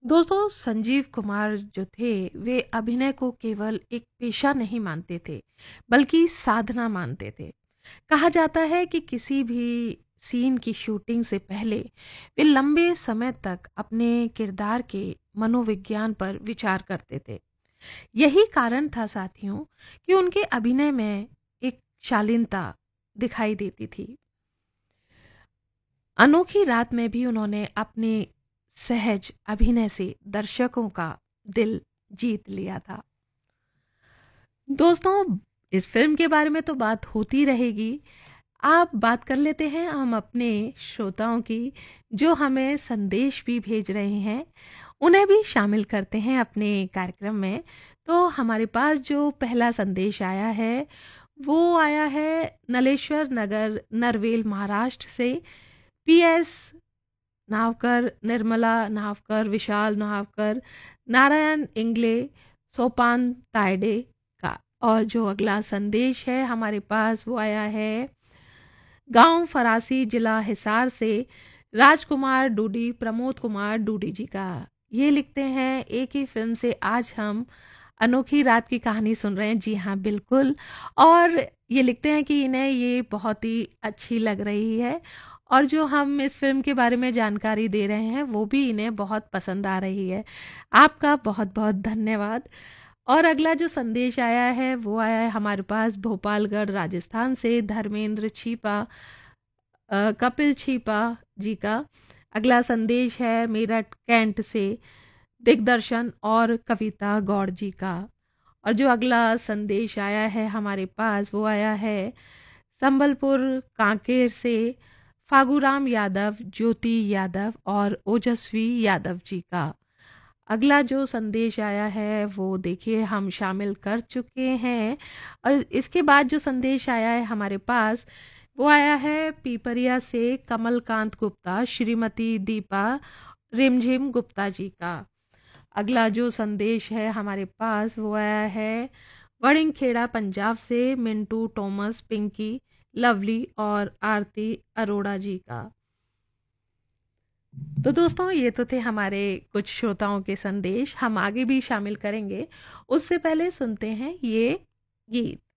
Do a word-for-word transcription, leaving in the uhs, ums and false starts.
दोस्तों, संजीव कुमार जो थे वे अभिनय को केवल एक पेशा नहीं मानते थे, बल्कि साधना मानते थे। कहा जाता है कि किसी भी सीन की शूटिंग से पहले वे लंबे समय तक अपने किरदार के मनोविज्ञान पर विचार करते थे। यही कारण था साथियों कि उनके अभिनय में एक शालीनता दिखाई देती थी। अनोखी रात में भी उन्होंने अपने सहज अभिनय से दर्शकों का दिल जीत लिया था। दोस्तों, इस फिल्म के बारे में तो बात होती रहेगी। आप बात कर लेते हैं हम अपने श्रोताओं की, जो हमें संदेश भी भेज रहे हैं, उन्हें भी शामिल करते हैं अपने कार्यक्रम में। तो हमारे पास जो पहला संदेश आया है वो आया है नलेश्वर नगर, नरवेल, महाराष्ट्र से। पीएस नावकर, निर्मला नावकर, विशाल नावकर, नारायण इंगले, सोपान तायडे का। और जो अगला संदेश है हमारे पास वो आया है गांव फरासी, जिला हिसार से राजकुमार डूडी, प्रमोद कुमार डूडी जी का। ये लिखते हैं, एक ही फिल्म से आज हम अनोखी रात की कहानी सुन रहे हैं। जी हाँ, बिल्कुल। और ये लिखते हैं कि इन्हें ये बहुत ही अच्छी लग रही है और जो हम इस फिल्म के बारे में जानकारी दे रहे हैं वो भी इन्हें बहुत पसंद आ रही है। आपका बहुत बहुत धन्यवाद। और अगला जो संदेश आया है वो आया है हमारे पास भोपालगढ़, राजस्थान से धर्मेंद्र छीपा, अ, कपिल छीपा जी का। अगला संदेश है मेरठ कैंट से दिग्दर्शन और कविता गौड़ जी का। और जो अगला संदेश आया है हमारे पास वो आया है संबलपुर कांकेर से फागुराम यादव, ज्योति यादव और ओजस्वी यादव जी का। अगला जो संदेश आया है वो देखिए हम शामिल कर चुके हैं। और इसके बाद जो संदेश आया है हमारे पास वो आया है पीपरिया से कमलकांत गुप्ता, श्रीमती दीपा रिमझिम गुप्ता जी का। अगला जो संदेश है हमारे पास वो आया है वड़िंगखेड़ा, पंजाब से मिंटू टॉमस, पिंकी, लवली और आरती अरोड़ा जी का। तो दोस्तों, ये तो थे हमारे कुछ श्रोताओं के संदेश, हम आगे भी शामिल करेंगे। उससे पहले सुनते हैं ये गीत।